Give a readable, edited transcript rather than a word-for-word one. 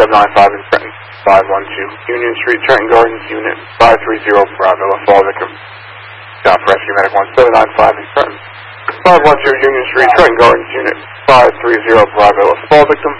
795 in Trenton, 512 Union Street, Trenton Gardens, Unit 530, Bravo, a fall victim. John Rescue Medic 1795 in Trenton, 512 Union Street, Trenton Gardens, Unit 530, Bravo, a fall victim.